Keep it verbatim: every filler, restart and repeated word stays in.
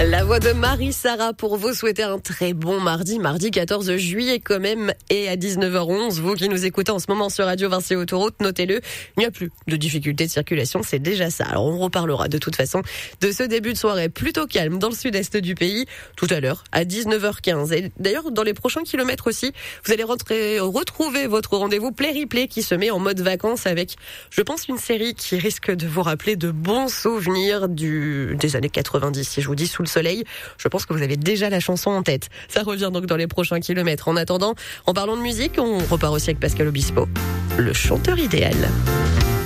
La voix de Marie-Sara pour vous souhaiter un très bon mardi, mardi quatorze juillet quand même, et à dix-neuf heures onze, vous qui nous écoutez en ce moment sur Radio Vinci Autoroute, notez-le, il n'y a plus de difficultés de circulation, c'est déjà ça. Alors on reparlera de toute façon de ce début de soirée plutôt calme dans le sud-est du pays, tout à l'heure à dix-neuf heures quinze. Et d'ailleurs dans les prochains kilomètres aussi, vous allez rentrer, retrouver votre rendez-vous Play-Replay qui se met en mode vacances avec, je pense, une série qui risque de vous rappeler de bons souvenirs du, des années quatre-vingt-dix. Si je vous dis Sous le soleil, je pense que vous avez déjà la chanson en tête. Ça revient donc dans les prochains kilomètres. En attendant, en parlant de musique, on repart aussi avec Pascal Obispo, le chanteur idéal.